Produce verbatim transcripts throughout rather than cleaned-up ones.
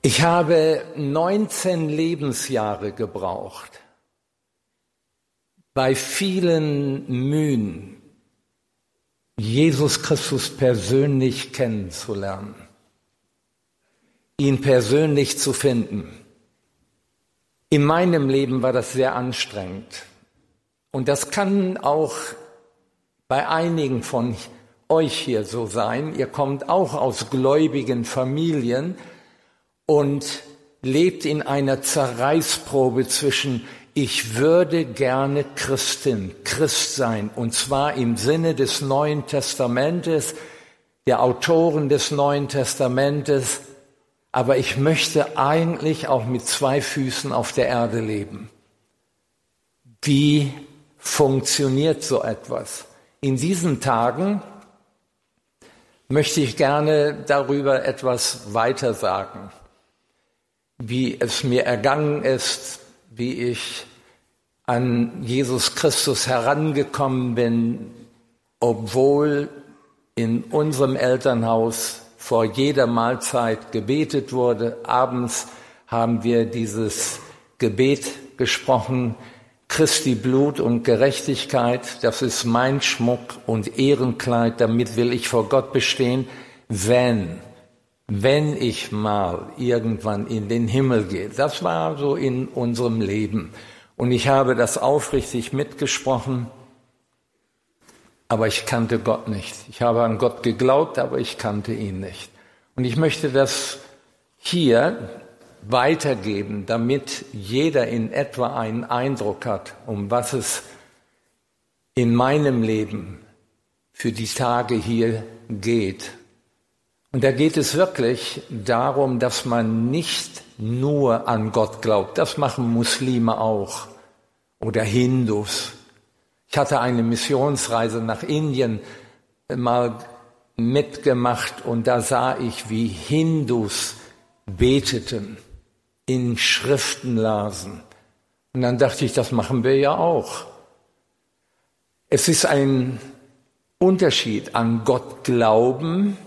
Ich habe neunzehn Lebensjahre gebraucht, bei vielen Mühen, Jesus Christus persönlich kennenzulernen, ihn persönlich zu finden. In meinem Leben war das sehr anstrengend. Und das kann auch bei einigen von euch hier so sein. Ihr kommt auch aus gläubigen Familien und lebt in einer Zerreißprobe zwischen ich würde gerne Christin, Christ sein, und zwar im Sinne des Neuen Testamentes, der Autoren des Neuen Testamentes, aber ich möchte eigentlich auch mit zwei Füßen auf der Erde leben. Wie funktioniert so etwas? In diesen Tagen möchte ich gerne darüber etwas weiter sagen, wie es mir ergangen ist, wie ich an Jesus Christus herangekommen bin, obwohl in unserem Elternhaus vor jeder Mahlzeit gebetet wurde. Abends haben wir dieses Gebet gesprochen: Christi Blut und Gerechtigkeit, das ist mein Schmuck und Ehrenkleid, damit will ich vor Gott bestehen, wenn, wenn ich mal irgendwann in den Himmel gehe. Das war so in unserem Leben. Und ich habe das aufrichtig mitgesprochen, aber ich kannte Gott nicht. Ich habe an Gott geglaubt, aber ich kannte ihn nicht. Und ich möchte das hier weitergeben, damit jeder in etwa einen Eindruck hat, um was es in meinem Leben für die Tage hier geht. Und da geht es wirklich darum, dass man nicht nur an Gott glaubt. Das machen Muslime auch oder Hindus. Ich hatte eine Missionsreise nach Indien mal mitgemacht und da sah ich, wie Hindus beteten, in Schriften lasen. Und dann dachte ich, das machen wir ja auch. Es ist ein Unterschied an Gott glauben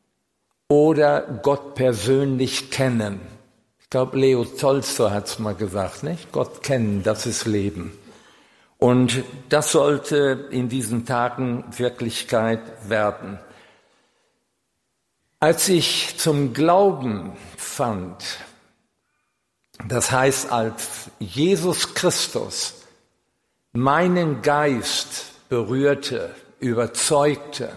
oder Gott persönlich kennen. Ich glaube, Leo Tolstoi hat es mal gesagt, nicht? Gott kennen, das ist Leben. Und das sollte in diesen Tagen Wirklichkeit werden. Als ich zum Glauben fand, das heißt, als Jesus Christus meinen Geist berührte, überzeugte,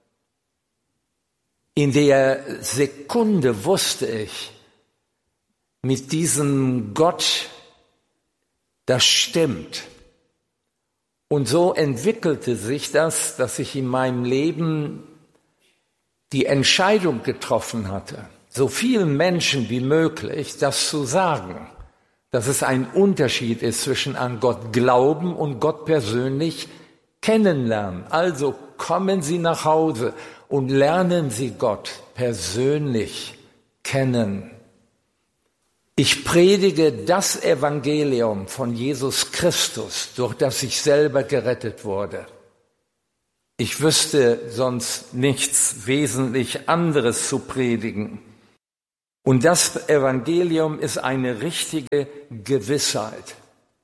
in der Sekunde wusste ich, mit diesem Gott, das stimmt. Und so entwickelte sich das, dass ich in meinem Leben die Entscheidung getroffen hatte, so vielen Menschen wie möglich das zu sagen, dass es ein Unterschied ist zwischen an Gott glauben und Gott persönlich kennenlernen. Also kommen Sie nach Hause und lernen Sie Gott persönlich kennen. Ich predige das Evangelium von Jesus Christus, durch das ich selber gerettet wurde. Ich wüsste sonst nichts wesentlich anderes zu predigen. Und das Evangelium ist eine richtige Gewissheit.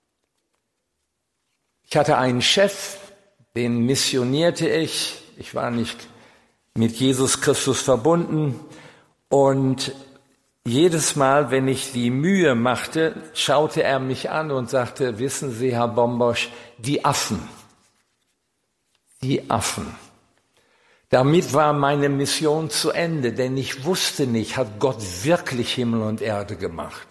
Ich hatte einen Chef, den missionierte ich. Ich war nicht mit Jesus Christus verbunden. Und jedes Mal, wenn ich die Mühe machte, schaute er mich an und sagte, wissen Sie, Herr Bombosch, die Affen, die Affen. Damit war meine Mission zu Ende, denn ich wusste nicht, hat Gott wirklich Himmel und Erde gemacht?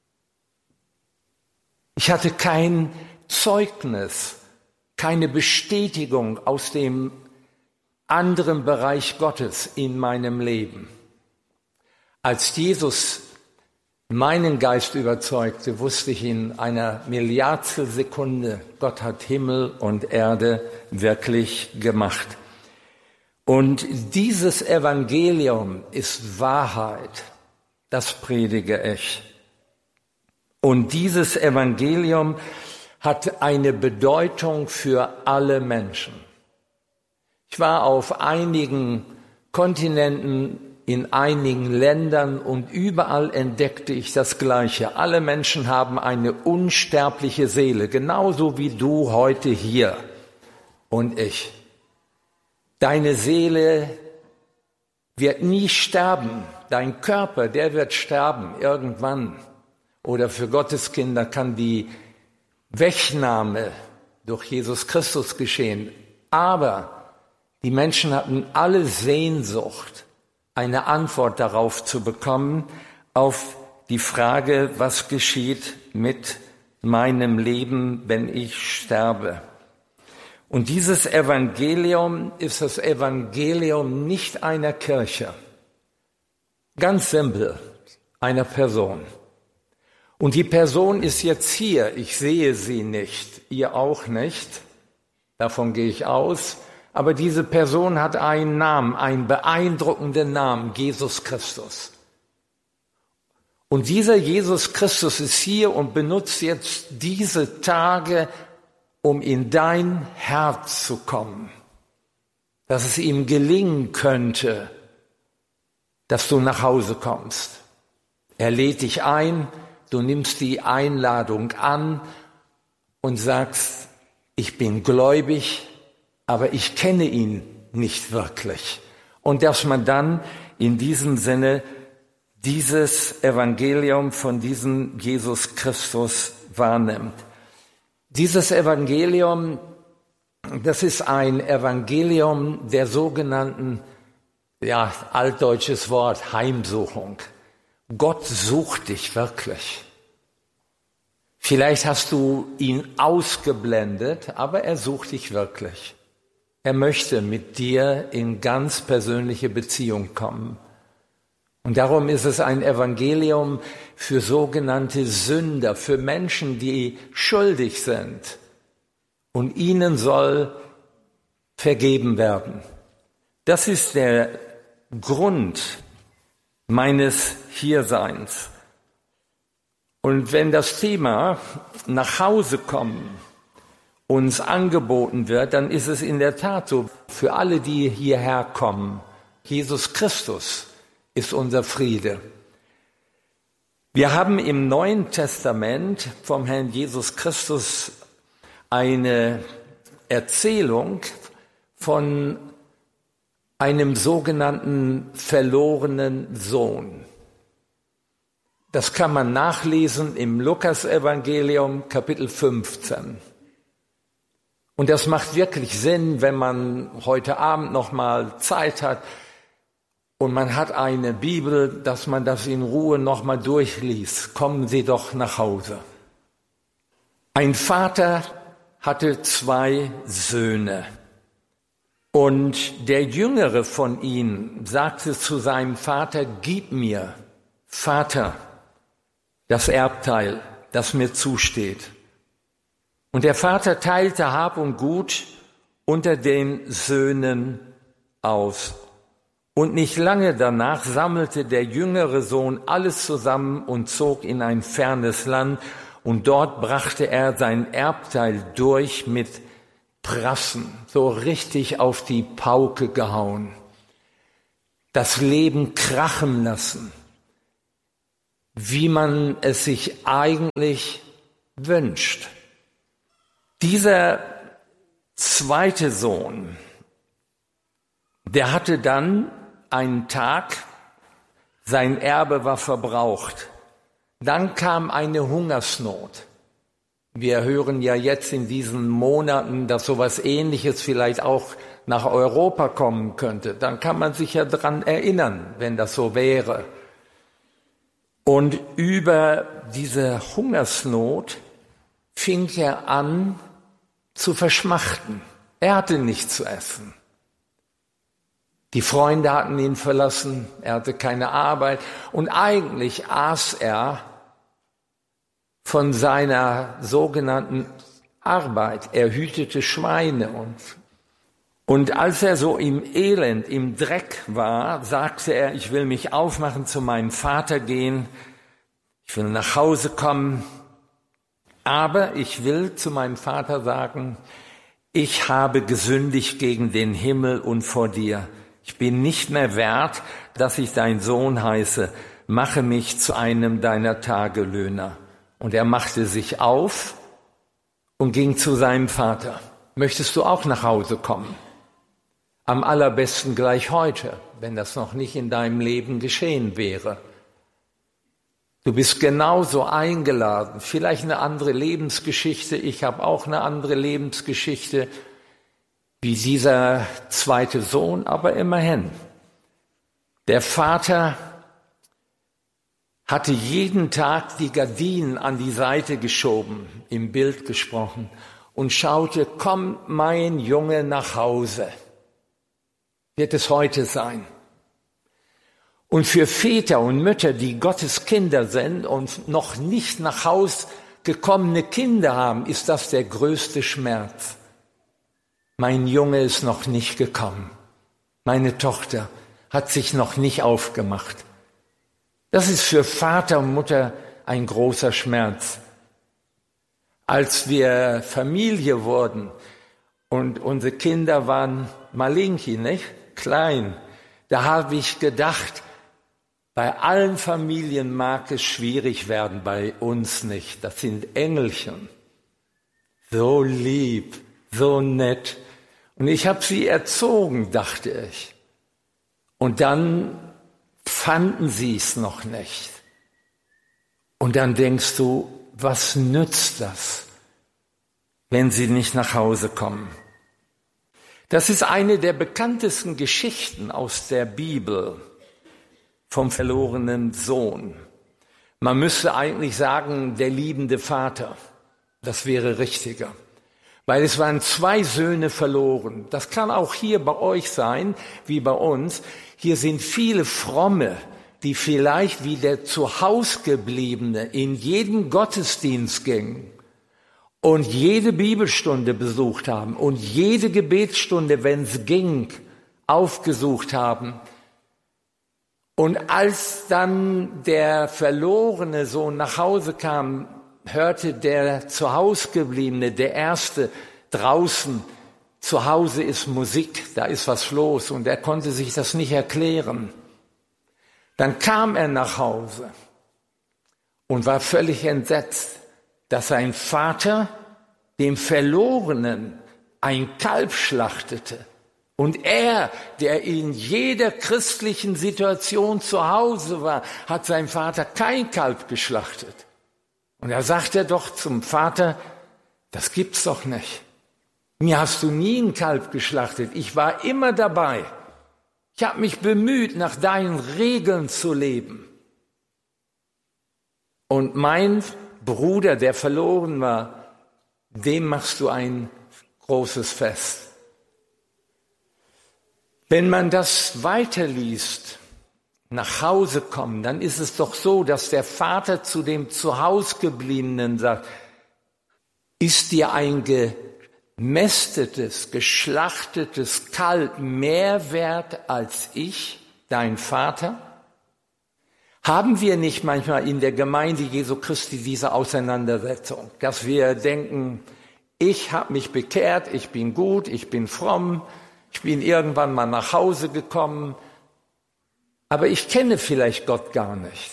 Ich hatte kein Zeugnis, keine Bestätigung aus dem anderen Bereich Gottes in meinem Leben. Als Jesus meinen Geist überzeugte, wusste ich in einer Milliardstel Sekunde, Gott hat Himmel und Erde wirklich gemacht. Und dieses Evangelium ist Wahrheit, das predige ich. Und dieses Evangelium hat eine Bedeutung für alle Menschen. Ich war auf einigen Kontinenten in einigen Ländern und überall entdeckte ich das Gleiche. Alle Menschen haben eine unsterbliche Seele, genauso wie du heute hier und ich. Deine Seele wird nie sterben. Dein Körper, der wird sterben irgendwann. Oder für Gottes Kinder kann die Wegnahme durch Jesus Christus geschehen. Aber die Menschen hatten alle Sehnsucht, eine Antwort darauf zu bekommen, auf die Frage, was geschieht mit meinem Leben, wenn ich sterbe. Und dieses Evangelium ist das Evangelium nicht einer Kirche, ganz simpel, einer Person. Und die Person ist jetzt hier, ich sehe sie nicht, ihr auch nicht, davon gehe ich aus, aber diese Person hat einen Namen, einen beeindruckenden Namen, Jesus Christus. Und dieser Jesus Christus ist hier und benutzt jetzt diese Tage, um in dein Herz zu kommen, dass es ihm gelingen könnte, dass du nach Hause kommst. Er lädt dich ein, du nimmst die Einladung an und sagst, ich bin gläubig, aber ich kenne ihn nicht wirklich. Und dass man dann in diesem Sinne dieses Evangelium von diesem Jesus Christus wahrnimmt. Dieses Evangelium, das ist ein Evangelium der sogenannten, ja, altdeutsches Wort, Heimsuchung. Gott sucht dich wirklich. Vielleicht hast du ihn ausgeblendet, aber er sucht dich wirklich. Er möchte mit dir in ganz persönliche Beziehung kommen. Und darum ist es ein Evangelium für sogenannte Sünder, für Menschen, die schuldig sind. Und ihnen soll vergeben werden. Das ist der Grund meines Hierseins. Und wenn das Thema nach Hause kommen uns angeboten wird, dann ist es in der Tat so, für alle, die hierher kommen, Jesus Christus ist unser Friede. Wir haben im Neuen Testament vom Herrn Jesus Christus eine Erzählung von einem sogenannten verlorenen Sohn. Das kann man nachlesen im Lukas-Evangelium, Kapitel fünfzehn. Und das macht wirklich Sinn, wenn man heute Abend noch mal Zeit hat und man hat eine Bibel, dass man das in Ruhe noch mal durchliest. Kommen Sie doch nach Hause. Ein Vater hatte zwei Söhne. Und der Jüngere von ihnen sagte zu seinem Vater, gib mir, Vater, das Erbteil, das mir zusteht. Und der Vater teilte Hab und Gut unter den Söhnen aus. Und nicht lange danach sammelte der jüngere Sohn alles zusammen und zog in ein fernes Land. Und dort brachte er sein Erbteil durch mit Prassen, so richtig auf die Pauke gehauen. Das Leben krachen lassen, wie man es sich eigentlich wünscht. Dieser zweite Sohn, der hatte dann einen Tag, sein Erbe war verbraucht. Dann kam eine Hungersnot. Wir hören ja jetzt in diesen Monaten, dass sowas Ähnliches vielleicht auch nach Europa kommen könnte. Dann kann man sich ja dran erinnern, wenn das so wäre. Und über diese Hungersnot fing er an zu verschmachten. Er hatte nichts zu essen. Die Freunde hatten ihn verlassen, er hatte keine Arbeit und eigentlich aß er von seiner sogenannten Arbeit. Er hütete Schweine und, und als er so im Elend, im Dreck war, sagte er, ich will mich aufmachen, zu meinem Vater gehen, ich will nach Hause kommen, aber ich will zu meinem Vater sagen, ich habe gesündigt gegen den Himmel und vor dir. Ich bin nicht mehr wert, dass ich dein Sohn heiße. Mache mich zu einem deiner Tagelöhner. Und er machte sich auf und ging zu seinem Vater. Möchtest du auch nach Hause kommen? Am allerbesten gleich heute, wenn das noch nicht in deinem Leben geschehen wäre. Du bist genauso eingeladen, vielleicht eine andere Lebensgeschichte, ich habe auch eine andere Lebensgeschichte wie dieser zweite Sohn, aber immerhin. Der Vater hatte jeden Tag die Gardinen an die Seite geschoben, im Bild gesprochen, und schaute, komm mein Junge nach Hause. Wird es heute sein? Und für Väter und Mütter, die Gottes Kinder sind und noch nicht nach Haus gekommene Kinder haben, ist das der größte Schmerz. Mein Junge ist noch nicht gekommen. Meine Tochter hat sich noch nicht aufgemacht. Das ist für Vater und Mutter ein großer Schmerz. Als wir Familie wurden und unsere Kinder waren malinki, nicht? Klein, da habe ich gedacht, bei allen Familien mag es schwierig werden, bei uns nicht. Das sind Engelchen. So lieb, so nett. Und ich habe sie erzogen, dachte ich. Und dann fanden sie es noch nicht. Und dann denkst du, was nützt das, wenn sie nicht nach Hause kommen? Das ist eine der bekanntesten Geschichten aus der Bibel vom verlorenen Sohn. Man müsste eigentlich sagen, der liebende Vater. Das wäre richtiger. Weil es waren zwei Söhne verloren. Das kann auch hier bei euch sein, wie bei uns. Hier sind viele Fromme, die vielleicht wie der Zuhausgebliebene in jeden Gottesdienst gingen und jede Bibelstunde besucht haben und jede Gebetsstunde, wenn es ging, aufgesucht haben. Und als dann der verlorene Sohn nach Hause kam, hörte der Zuhausgebliebene, der Erste, draußen, zu Hause ist Musik, da ist was los, und er konnte sich das nicht erklären. Dann kam er nach Hause und war völlig entsetzt, dass sein Vater dem Verlorenen ein Kalb schlachtete. Und er, der in jeder christlichen Situation zu Hause war, hat seinem Vater kein Kalb geschlachtet. Und da sagt er doch zum Vater, das gibt's doch nicht. Mir hast du nie ein Kalb geschlachtet. Ich war immer dabei. Ich habe mich bemüht, nach deinen Regeln zu leben. Und mein Bruder, der verloren war, dem machst du ein großes Fest. Wenn man das weiterliest, nach Hause kommen, dann ist es doch so, dass der Vater zu dem Zuhausgebliebenen sagt, ist dir ein gemästetes, geschlachtetes Kalb mehr wert als ich, dein Vater? Haben wir nicht manchmal in der Gemeinde Jesu Christi diese Auseinandersetzung, dass wir denken, ich habe mich bekehrt, ich bin gut, ich bin fromm, ich bin irgendwann mal nach Hause gekommen, aber ich kenne vielleicht Gott gar nicht.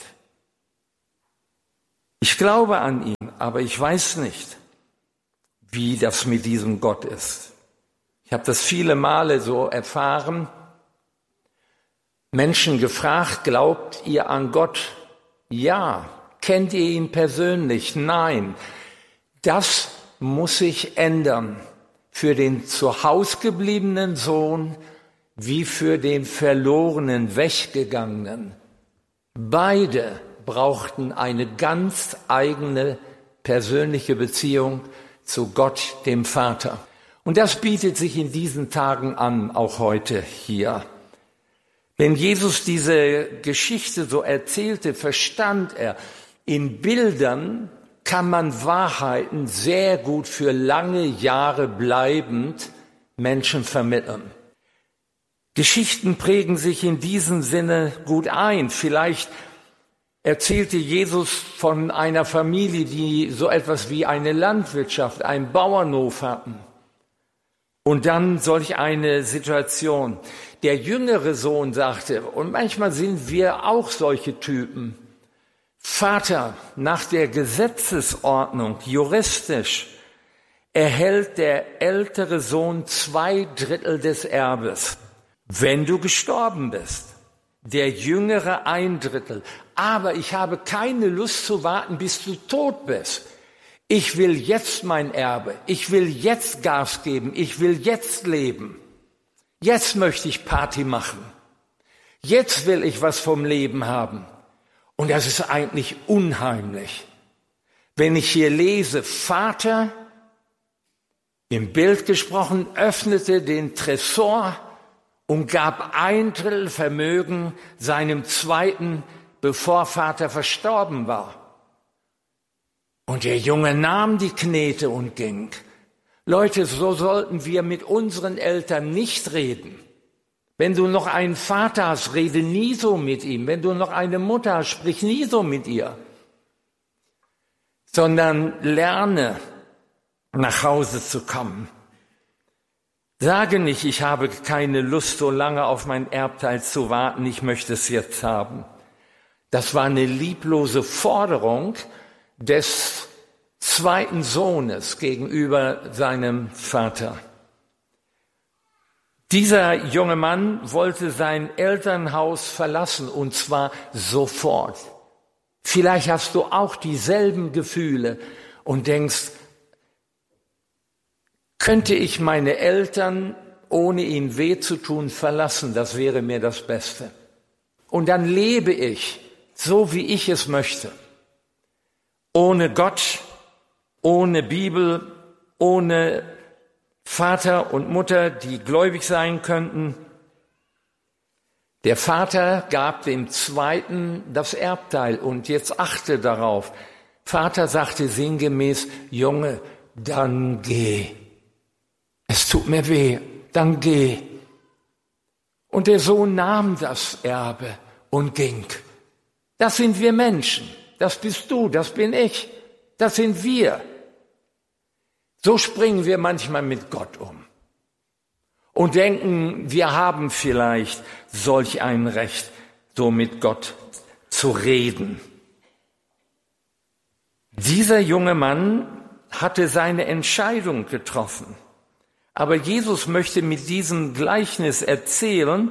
Ich glaube an ihn, aber ich weiß nicht, wie das mit diesem Gott ist. Ich habe das viele Male so erfahren, Menschen gefragt, glaubt ihr an Gott? Ja. Kennt ihr ihn persönlich? Nein. Das muss sich ändern. Für den zu Hause gebliebenen Sohn wie für den verlorenen, weggegangenen. Beide brauchten eine ganz eigene persönliche Beziehung zu Gott, dem Vater. Und das bietet sich in diesen Tagen an, auch heute hier. Wenn Jesus diese Geschichte so erzählte, verstand er, in Bildern kann man Wahrheiten sehr gut für lange Jahre bleibend Menschen vermitteln. Geschichten prägen sich in diesem Sinne gut ein. Vielleicht erzählte Jesus von einer Familie, die so etwas wie eine Landwirtschaft, einen Bauernhof hatten. Und dann solch eine Situation. Der jüngere Sohn sagte, und manchmal sind wir auch solche Typen, Vater, nach der Gesetzesordnung, juristisch, erhält der ältere Sohn zwei Drittel des Erbes, wenn du gestorben bist. Der jüngere ein Drittel. Aber ich habe keine Lust zu warten, bis du tot bist. Ich will jetzt mein Erbe. Ich will jetzt Gas geben. Ich will jetzt leben. Jetzt möchte ich Party machen. Jetzt will ich was vom Leben haben. Und das ist eigentlich unheimlich. Wenn ich hier lese, Vater, im Bild gesprochen, öffnete den Tresor und gab ein Drittel Vermögen seinem zweiten, bevor Vater verstorben war. Und der Junge nahm die Knete und ging. Leute, so sollten wir mit unseren Eltern nicht reden. Wenn du noch einen Vater hast, rede nie so mit ihm. Wenn du noch eine Mutter hast, sprich nie so mit ihr. Sondern lerne, nach Hause zu kommen. Sage nicht, ich habe keine Lust, so lange auf mein Erbteil zu warten, ich möchte es jetzt haben. Das war eine lieblose Forderung des zweiten Sohnes gegenüber seinem Vater. Dieser junge Mann wollte sein Elternhaus verlassen, und zwar sofort. Vielleicht hast du auch dieselben Gefühle und denkst, könnte ich meine Eltern, ohne ihnen weh zu tun, verlassen, das wäre mir das Beste. Und dann lebe ich so, wie ich es möchte. Ohne Gott, ohne Bibel, ohne Vater und Mutter, die gläubig sein könnten. Der Vater gab dem Zweiten das Erbteil, und jetzt achte darauf. Vater sagte sinngemäß, Junge, dann geh. Es tut mir weh, dann geh. Und der Sohn nahm das Erbe und ging. Das sind wir Menschen. Das bist du, das bin ich. Das sind wir. So springen wir manchmal mit Gott um und denken, wir haben vielleicht solch ein Recht, so mit Gott zu reden. Dieser junge Mann hatte seine Entscheidung getroffen. Aber Jesus möchte mit diesem Gleichnis erzählen,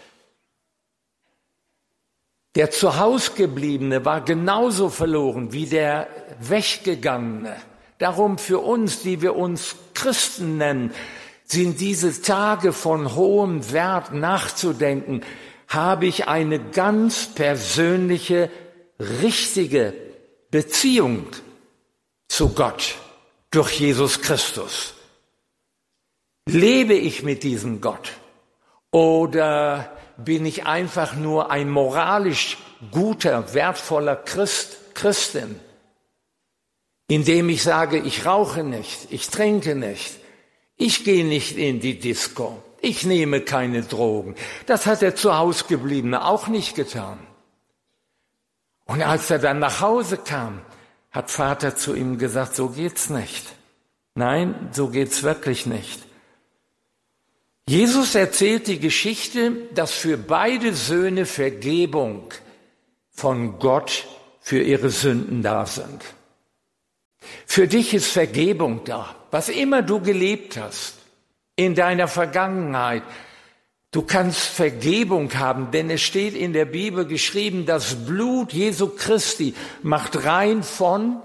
der Zuhausgebliebene war genauso verloren wie der Weggegangene. Darum für uns, die wir uns Christen nennen, sind diese Tage von hohem Wert nachzudenken. Habe ich eine ganz persönliche, richtige Beziehung zu Gott durch Jesus Christus? Lebe ich mit diesem Gott? Oder bin ich einfach nur ein moralisch guter, wertvoller Christ, Christin, indem ich sage, ich rauche nicht, ich trinke nicht, ich gehe nicht in die Disco, ich nehme keine Drogen. Das hat der Zuhausgebliebene auch nicht getan. Und als er dann nach Hause kam, hat Vater zu ihm gesagt, so geht's nicht. Nein, so geht's wirklich nicht. Jesus erzählt die Geschichte, dass für beide Söhne Vergebung von Gott für ihre Sünden da sind. Für dich ist Vergebung da, was immer du gelebt hast in deiner Vergangenheit. Du kannst Vergebung haben, denn es steht in der Bibel geschrieben, das Blut Jesu Christi macht rein von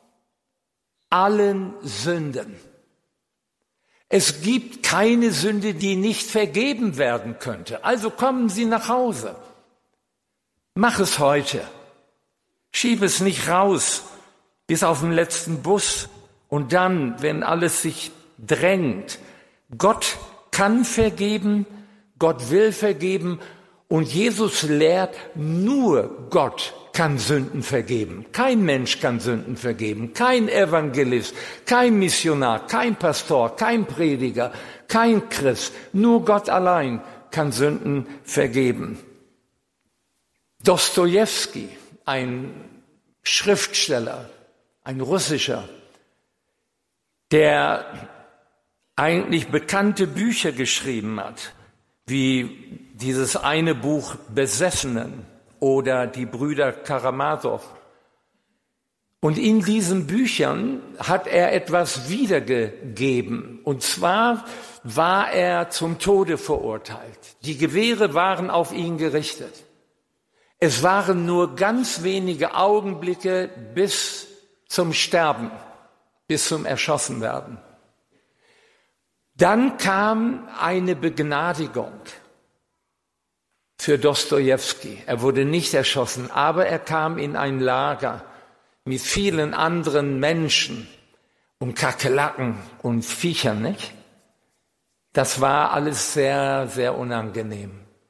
allen Sünden. Es gibt keine Sünde, die nicht vergeben werden könnte. Also kommen Sie nach Hause. Mach es heute. Schieb es nicht raus bis auf den letzten Bus und dann, wenn alles sich drängt. Gott kann vergeben, Gott will vergeben und Jesus lehrt, nur Gott kann Sünden vergeben. Kein Mensch kann Sünden vergeben, kein Evangelist, kein Missionar, kein Pastor, kein Prediger, kein Christ. Nur Gott allein kann Sünden vergeben. Dostojewski, ein Schriftsteller, ein russischer, der eigentlich bekannte Bücher geschrieben hat, wie dieses eine Buch Besessenen oder die Brüder Karamasow. Und in diesen Büchern hat er etwas wiedergegeben. Und zwar war er zum Tode verurteilt. Die Gewehre waren auf ihn gerichtet. Es waren nur ganz wenige Augenblicke bis zum Sterben, bis zum Erschossen-werden. Dann kam eine Begnadigung für Dostojewski. Er wurde nicht erschossen, aber er kam in ein Lager mit vielen anderen Menschen und Kakerlaken und Viechern, nicht? Das war alles sehr, sehr unangenehm.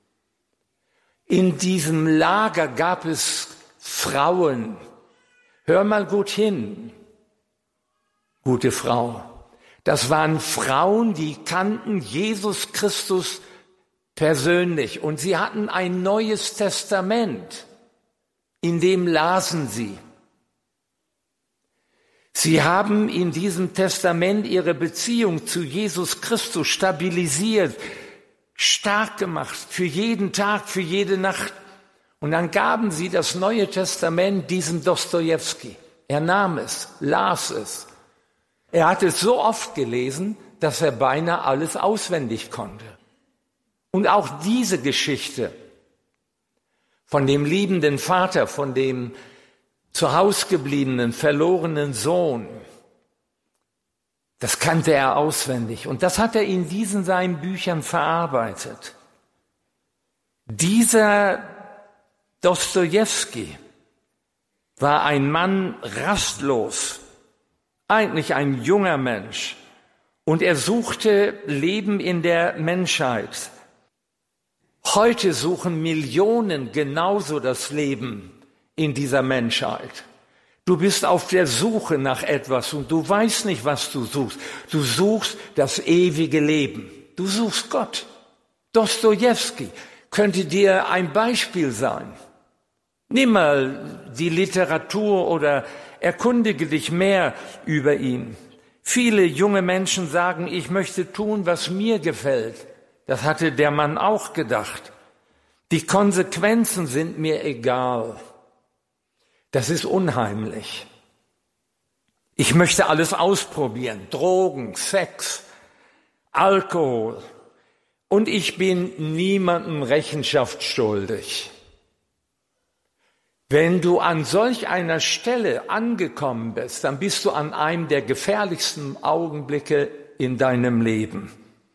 In diesem Lager gab es Frauen. Hör mal gut hin, gute Frau. Das waren Frauen, die kannten Jesus Christus persönlich und sie hatten ein neues Testament, in dem lasen sie. Sie haben in diesem Testament ihre Beziehung zu Jesus Christus stabilisiert, stark gemacht, für jeden Tag, für jede Nacht. Und dann gaben sie das Neue Testament diesem Dostojewski. Er nahm es, las es. Er hat es so oft gelesen, dass er beinahe alles auswendig konnte. Und auch diese Geschichte von dem liebenden Vater, von dem zu Hause gebliebenen, verlorenen Sohn, das kannte er auswendig. Und das hat er in diesen seinen Büchern verarbeitet. Dieser Dostojewski war ein Mann rastlos, eigentlich ein junger Mensch. Und er suchte Leben in der Menschheit. Heute suchen Millionen genauso das Leben in dieser Menschheit. Du bist auf der Suche nach etwas und du weißt nicht, was du suchst. Du suchst das ewige Leben. Du suchst Gott. Dostojewski könnte dir ein Beispiel sein. Nimm mal die Literatur oder erkundige dich mehr über ihn. Viele junge Menschen sagen, ich möchte tun, was mir gefällt. Das hatte der Mann auch gedacht. Die Konsequenzen sind mir egal. Das ist unheimlich. Ich möchte alles ausprobieren. Drogen, Sex, Alkohol. Und ich bin niemandem Rechenschaft schuldig. Wenn du an solch einer Stelle angekommen bist, dann bist du an einem der gefährlichsten Augenblicke in deinem Leben.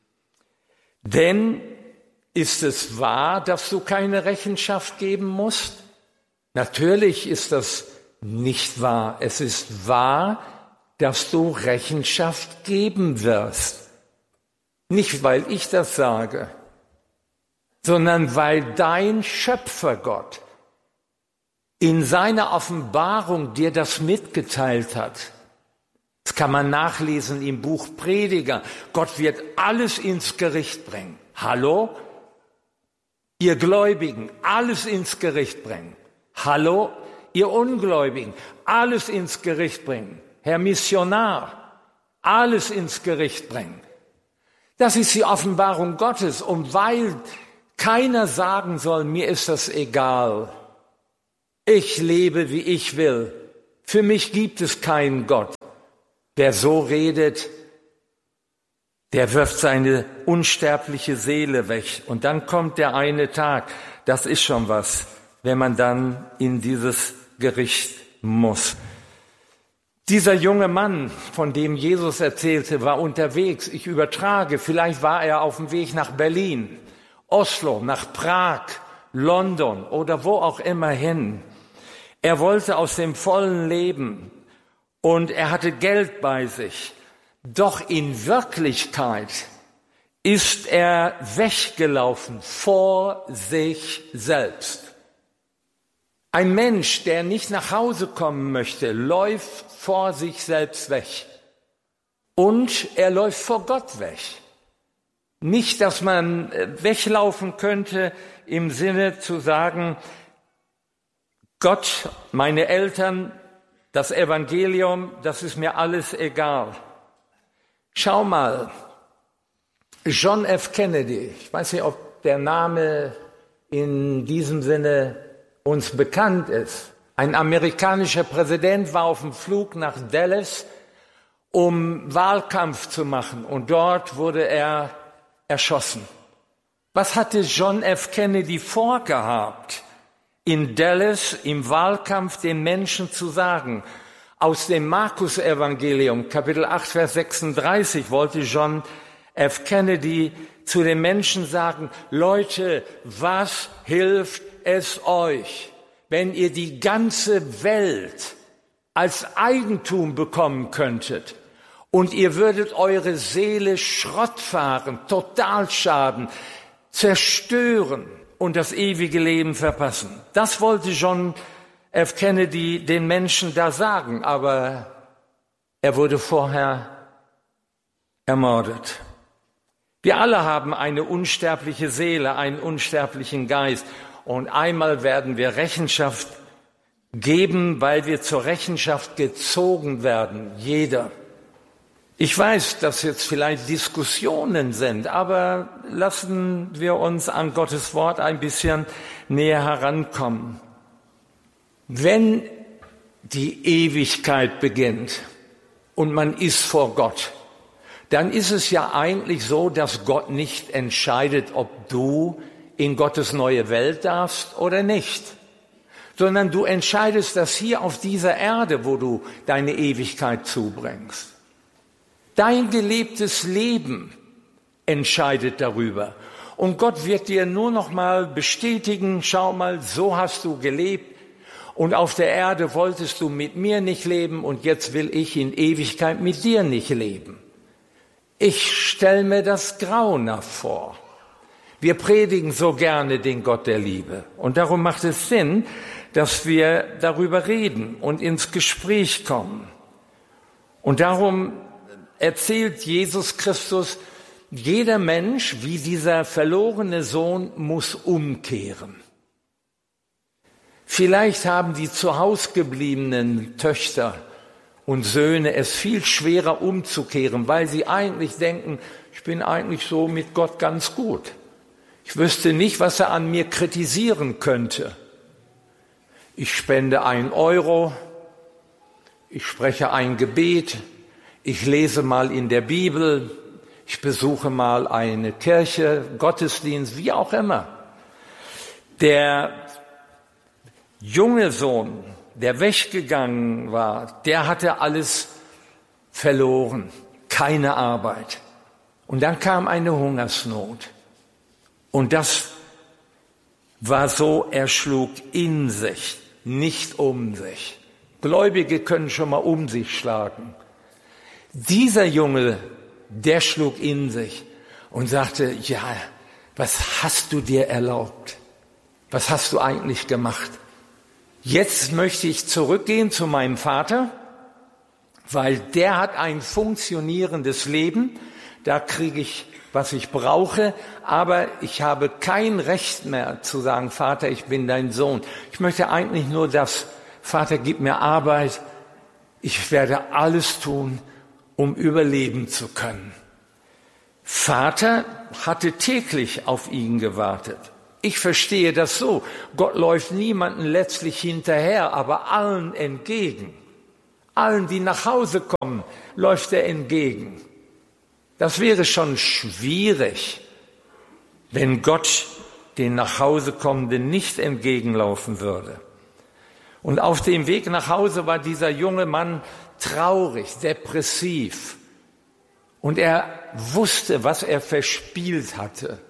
Denn ist es wahr, dass du keine Rechenschaft geben musst? Natürlich ist das nicht wahr. Es ist wahr, dass du Rechenschaft geben wirst. Nicht, weil ich das sage, sondern weil dein Schöpfergott in seiner Offenbarung dir das mitgeteilt hat. Das kann man nachlesen im Buch Prediger. Gott wird alles ins Gericht bringen. Hallo? Ihr Gläubigen, alles ins Gericht bringen. Hallo? Ihr Ungläubigen, alles ins Gericht bringen. Herr Missionar, alles ins Gericht bringen. Das ist die Offenbarung Gottes. Und weil keiner sagen soll, mir ist das egal. Ich lebe, wie ich will. Für mich gibt es keinen Gott. Wer so redet, der wirft seine unsterbliche Seele weg. Und dann kommt der eine Tag. Das ist schon was, wenn man dann in dieses Gericht muss. Dieser junge Mann, von dem Jesus erzählte, war unterwegs. Ich übertrage, vielleicht war er auf dem Weg nach Berlin, Oslo, nach Prag, London oder wo auch immer hin. Er wollte aus dem vollen Leben und er hatte Geld bei sich. Doch in Wirklichkeit ist er weggelaufen vor sich selbst. Ein Mensch, der nicht nach Hause kommen möchte, läuft vor sich selbst weg. Und er läuft vor Gott weg. Nicht, dass man weglaufen könnte im Sinne zu sagen, Gott, meine Eltern, das Evangelium, das ist mir alles egal. Schau mal, John F. Kennedy, ich weiß nicht, ob der Name in diesem Sinne uns bekannt ist. Ein amerikanischer Präsident war auf dem Flug nach Dallas, um Wahlkampf zu machen, und dort wurde er erschossen. Was hatte John F. Kennedy vorgehabt, in Dallas im Wahlkampf den Menschen zu sagen? Aus dem Markus-Evangelium, Kapitel acht, Vers sechsunddreißig, wollte John F. Kennedy zu den Menschen sagen: Leute, was hilft es euch, wenn ihr die ganze Welt als Eigentum bekommen könntet und ihr würdet eure Seele Schrott fahren, Totalschaden, zerstören und das ewige Leben verpassen? Das wollte John F. Kennedy den Menschen da sagen, aber er wurde vorher ermordet. Wir alle haben eine unsterbliche Seele, einen unsterblichen Geist, und einmal werden wir Rechenschaft geben, weil wir zur Rechenschaft gezogen werden, jeder. Ich weiß, dass jetzt vielleicht Diskussionen sind, aber lassen wir uns an Gottes Wort ein bisschen näher herankommen. Wenn die Ewigkeit beginnt und man ist vor Gott, dann ist es ja eigentlich so, dass Gott nicht entscheidet, ob du in Gottes neue Welt darfst oder nicht, sondern du entscheidest das hier auf dieser Erde, wo du deine Ewigkeit zubringst. Dein gelebtes Leben entscheidet darüber. Und Gott wird dir nur noch mal bestätigen: Schau mal, so hast du gelebt. Und auf der Erde wolltest du mit mir nicht leben, und jetzt will ich in Ewigkeit mit dir nicht leben. Ich stelle mir das grauenhaft vor. Wir predigen so gerne den Gott der Liebe. Und darum macht es Sinn, dass wir darüber reden und ins Gespräch kommen. Und darum erzählt Jesus Christus, jeder Mensch, wie dieser verlorene Sohn, muss umkehren. Vielleicht haben die zu Hause gebliebenen Töchter und Söhne es viel schwerer umzukehren, weil sie eigentlich denken: Ich bin eigentlich so mit Gott ganz gut. Ich wüsste nicht, was er an mir kritisieren könnte. Ich spende ein Euro, ich spreche ein Gebet, ich lese mal in der Bibel, ich besuche mal eine Kirche, Gottesdienst, wie auch immer. Der junge Sohn, der weggegangen war, der hatte alles verloren, keine Arbeit. Und dann kam eine Hungersnot. Und das war so, er schlug in sich, nicht um sich. Gläubige können schon mal um sich schlagen. Dieser Junge, der schlug in sich und sagte: Ja, was hast du dir erlaubt? Was hast du eigentlich gemacht? Jetzt möchte ich zurückgehen zu meinem Vater, weil der hat ein funktionierendes Leben. Da kriege ich, was ich brauche, aber ich habe kein Recht mehr zu sagen: Vater, ich bin dein Sohn. Ich möchte eigentlich nur das: Vater, gib mir Arbeit. Ich werde alles tun, um überleben zu können. Vater hatte täglich auf ihn gewartet. Ich verstehe das so: Gott läuft niemanden letztlich hinterher, aber allen entgegen. Allen, die nach Hause kommen, läuft er entgegen. Das wäre schon schwierig, wenn Gott den nach Hause kommenden nicht entgegenlaufen würde. Und auf dem Weg nach Hause war dieser junge Mann traurig, depressiv. Und er wusste, was er verspielt hatte,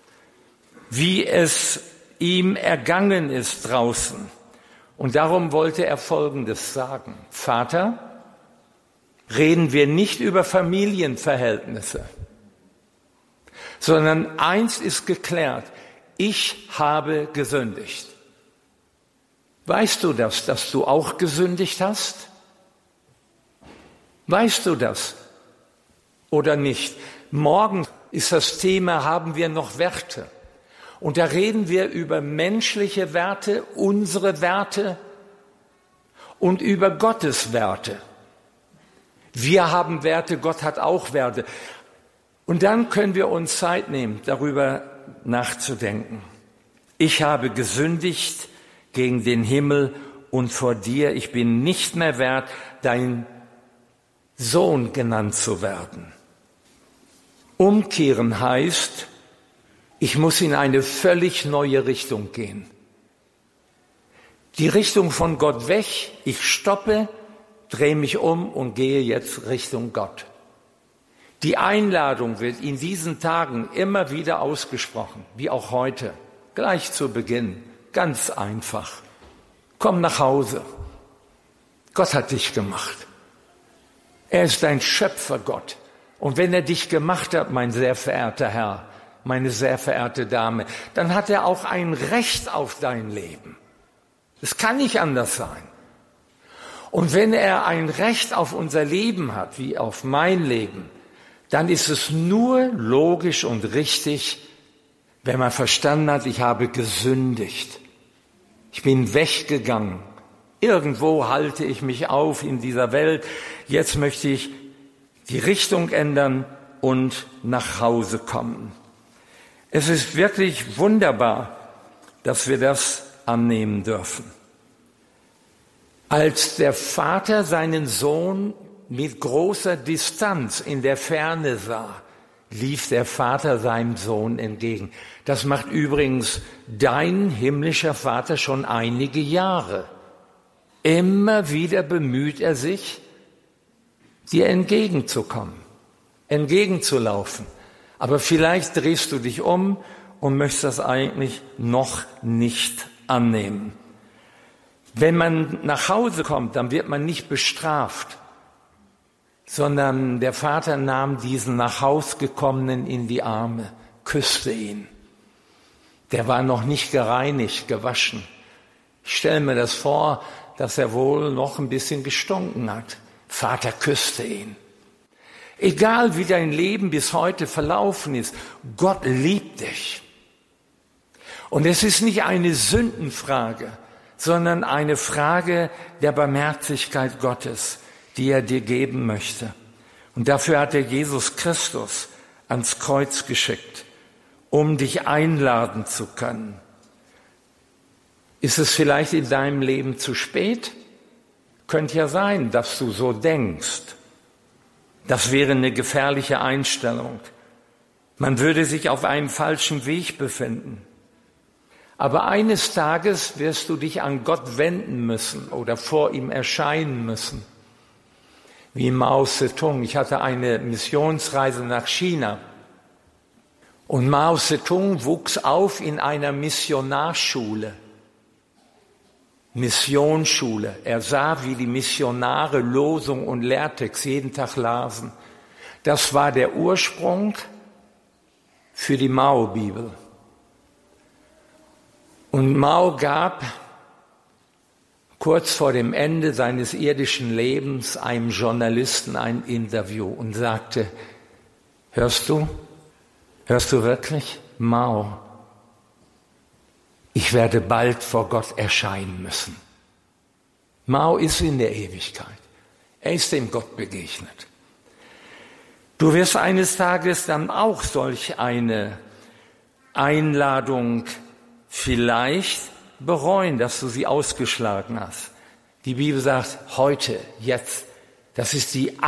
wie es ihm ergangen ist draußen. Und darum wollte er Folgendes sagen: Vater, reden wir nicht über Familienverhältnisse, sondern eins ist geklärt: Ich habe gesündigt. Weißt du das, dass du auch gesündigt hast? Weißt du das oder nicht? Morgen ist das Thema: Haben wir noch Werte? Und da reden wir über menschliche Werte, unsere Werte und über Gottes Werte. Wir haben Werte, Gott hat auch Werte. Und dann können wir uns Zeit nehmen, darüber nachzudenken. Ich habe gesündigt gegen den Himmel und vor dir. Ich bin nicht mehr wert, dein Sohn genannt zu werden. Umkehren heißt, ich muss in eine völlig neue Richtung gehen. Die Richtung von Gott weg, ich stoppe, drehe mich um und gehe jetzt Richtung Gott. Die Einladung wird in diesen Tagen immer wieder ausgesprochen, wie auch heute, gleich zu Beginn, ganz einfach. Komm nach Hause. Gott hat dich gemacht. Er ist dein Schöpfergott. Und wenn er dich gemacht hat, mein sehr verehrter Herr, meine sehr verehrte Dame, dann hat er auch ein Recht auf dein Leben. Es kann nicht anders sein. Und wenn er ein Recht auf unser Leben hat, wie auf mein Leben, dann ist es nur logisch und richtig, wenn man verstanden hat, ich habe gesündigt. Ich bin weggegangen. Irgendwo halte ich mich auf in dieser Welt. Jetzt möchte ich die Richtung ändern und nach Hause kommen. Es ist wirklich wunderbar, dass wir das annehmen dürfen. Als der Vater seinen Sohn mit großer Distanz in der Ferne sah, lief der Vater seinem Sohn entgegen. Das macht übrigens dein himmlischer Vater schon einige Jahre. Immer wieder bemüht er sich, dir entgegenzukommen, entgegenzulaufen. Aber vielleicht drehst du dich um und möchtest das eigentlich noch nicht annehmen. Wenn man nach Hause kommt, dann wird man nicht bestraft, sondern der Vater nahm diesen nach Haus gekommenen in die Arme, küsste ihn. Der war noch nicht gereinigt, gewaschen. Ich stelle mir das vor, dass er wohl noch ein bisschen gestunken hat. Vater küsste ihn. Egal wie dein Leben bis heute verlaufen ist, Gott liebt dich. Und es ist nicht eine Sündenfrage, sondern eine Frage der Barmherzigkeit Gottes, die er dir geben möchte. Und dafür hat er Jesus Christus ans Kreuz geschickt, um dich einladen zu können. Ist es vielleicht in deinem Leben zu spät? Könnte ja sein, dass du so denkst. Das wäre eine gefährliche Einstellung. Man würde sich auf einem falschen Weg befinden. Aber eines Tages wirst du dich an Gott wenden müssen oder vor ihm erscheinen müssen. Wie Mao Zedong. Ich hatte eine Missionsreise nach China. Und Mao Zedong wuchs auf in einer Missionarschule. Missionsschule. Er sah, wie die Missionare Losung und Lehrtext jeden Tag lasen. Das war der Ursprung für die Mao-Bibel. Und Mao gab kurz vor dem Ende seines irdischen Lebens einem Journalisten ein Interview und sagte, hörst du, hörst du wirklich, Mao? Ich werde bald vor Gott erscheinen müssen. Mao ist in der Ewigkeit. Er ist dem Gott begegnet. Du wirst eines Tages dann auch solch eine Einladung vielleicht bereuen, dass du sie ausgeschlagen hast. Die Bibel sagt, heute, jetzt, das ist die